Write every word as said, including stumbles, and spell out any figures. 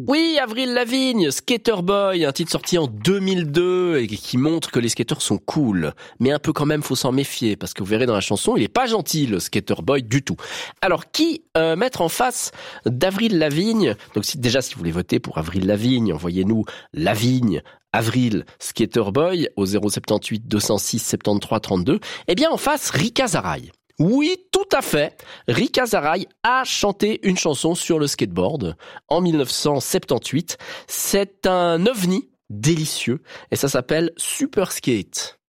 Oui, Avril Lavigne, Skater Boy, un titre sorti en deux mille deux et qui montre que les skateurs sont cool. Mais un peu quand même, faut s'en méfier parce que vous verrez dans la chanson, il est pas gentil le Skater Boy du tout. Alors qui euh, mettre en face d'Avril Lavigne? Donc si, déjà, si vous voulez voter pour Avril Lavigne, envoyez-nous Lavigne, Avril, Skater Boy au zéro sept huit deux zéro six soixante-treize trente-deux. Eh bien en face, Rika Zaraï. Oui, tout à fait. Rika Zaraï a chanté une chanson sur le skateboard en dix-neuf cent soixante-dix-huit. C'est un ovni délicieux et ça s'appelle Super Skate.